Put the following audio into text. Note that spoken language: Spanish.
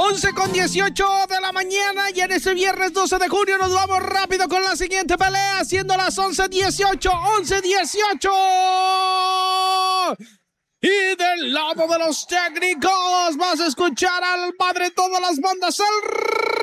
11:18 de la mañana y en ese viernes 12 de junio nos vamos rápido con la siguiente pelea, siendo las 11:18. Y del lado de los técnicos vas a escuchar al padre de todas las bandas, el